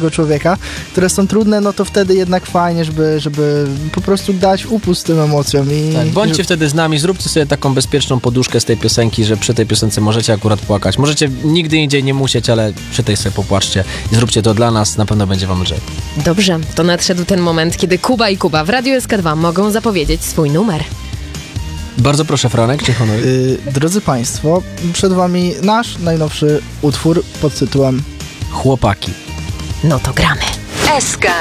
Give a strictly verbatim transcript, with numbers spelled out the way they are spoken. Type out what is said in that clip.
starszego człowieka, które są trudne, no to wtedy jednak fajnie, żeby, żeby po prostu dać upust tym emocjom. I Tak, bądźcie że... wtedy z nami, zróbcie sobie taką bezpieczną poduszkę z tej piosenki, że przy tej piosence możecie akurat płakać. Możecie nigdy indziej nie musieć, ale przy tej sobie popłaczcie i zróbcie to dla nas, na pewno będzie wam lżej. Dobrze, to nadszedł ten moment, kiedy Kuba i Kuba w Radiu S K dwa mogą zapowiedzieć swój numer. Bardzo proszę, Franek, czy honoruj? Yy, drodzy Państwo, przed Wami nasz najnowszy utwór pod tytułem Chłopaki. No to gramy. S K